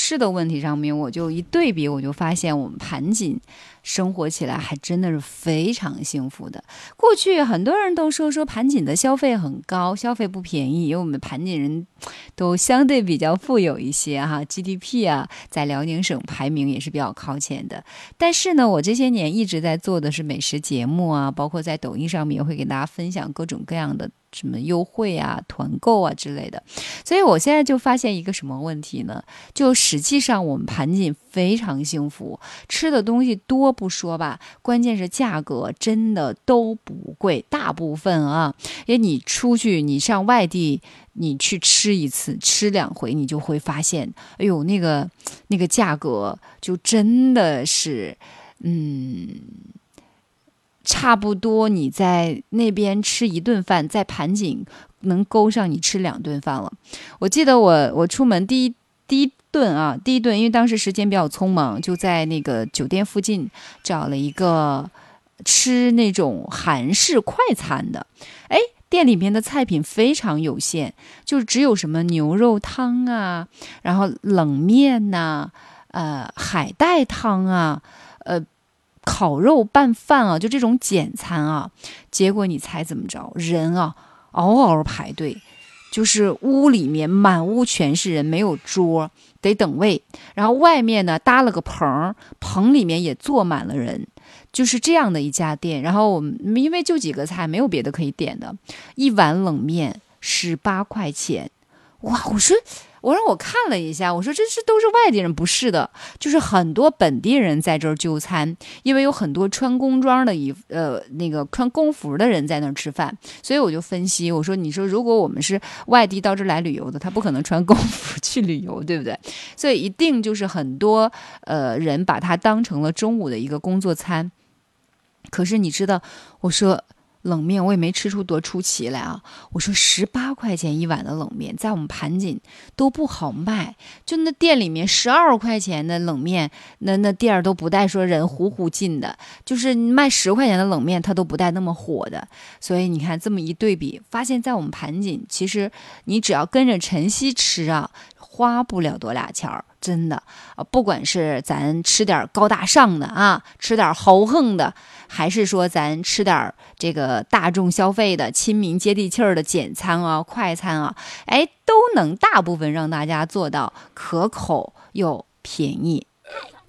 吃的问题上面，我就一对比，我就发现我们盘锦生活起来还真的是非常幸福的。过去很多人都说盘锦的消费很高，消费不便宜，因为我们盘锦人都相对比较富有一些哈，GDP 啊，在辽宁省排名也是比较靠前的。但是呢，我这些年一直在做的是美食节目啊，包括在抖音上面也会给大家分享各种各样的什么优惠啊、团购啊之类的。所以我现在就发现一个什么问题呢？就实际上我们盘锦非常幸福，吃的东西多不说吧，关键是价格真的都不贵，大部分啊，因为你出去，你上外地，你去吃一次、吃2回，你就会发现，哎呦，那个价格就真的是，差不多你在那边吃一顿饭，在盘锦能勾上你吃2顿饭了。我记得我出门第一顿，因为当时时间比较匆忙，就在那个酒店附近找了一个吃那种韩式快餐的。哎，店里面的菜品非常有限，就只有什么牛肉汤啊，然后冷面呐、海带汤啊，烤肉拌饭啊，就这种简餐啊。结果你猜怎么着？人啊，嗷嗷排队，就是屋里面满屋全是人，没有桌，得等位。然后外面呢搭了个棚，棚里面也坐满了人，就是这样的一家店。然后我们因为就几个菜，没有别的可以点的，一碗冷面18块钱。哇！我让我看了一下，我说这都是外地人，不是的，就是很多本地人在这儿就餐，因为有很多穿工装的那个穿工服的人在那儿吃饭，所以我就分析，我说你说如果我们是外地到这儿来旅游的，他不可能穿工服去旅游，对不对？所以一定就是很多人把它当成了中午的一个工作餐。可是你知道，我说冷面我也没吃出多出奇来啊！我说18块钱一碗的冷面，在我们盘锦都不好卖，就那店里面12块钱的冷面，那店儿都不带说人呼呼进的，就是卖10块钱的冷面，它都不带那么火的。所以你看这么一对比，发现在我们盘锦，其实你只要跟着晨曦吃啊，花不了多俩钱儿，真的啊！不管是咱吃点高大上的啊，吃点豪横的，还是说咱吃点这个大众消费的、亲民接地气儿的简餐啊、快餐啊，哎，都能大部分让大家做到可口又便宜。